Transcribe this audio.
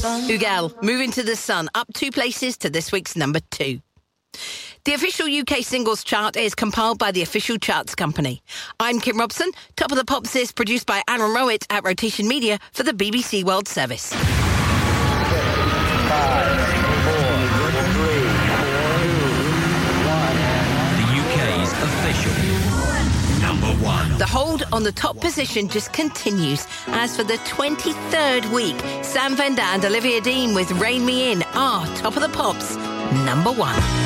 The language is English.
Ugel, Moving to the Sun, up 2 places to this week's number 2. The official UK singles chart is compiled by the Official Charts Company. I'm Kim Robson. Top of the Pops is produced by Aaron Rowett at Rotation Media for the BBC World Service. 5, 4, 3, 2, 1. The UK's official number 1. The hold on the top position just continues, as for the 23rd week, Sam Fender and Olivia Dean with Rein Me In are Top of the Pops number 1.